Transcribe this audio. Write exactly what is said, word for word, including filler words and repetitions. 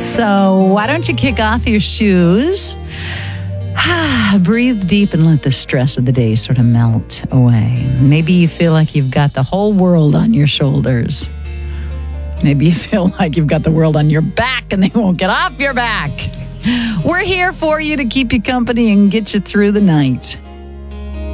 So why don't you kick off your shoes? Breathe deep and let the stress of the day sort of melt away. Maybe you feel like you've got the whole world on your shoulders. Maybe you feel like you've got the world on your back and they won't get off your back. We're here for you to keep you company and get you through the night.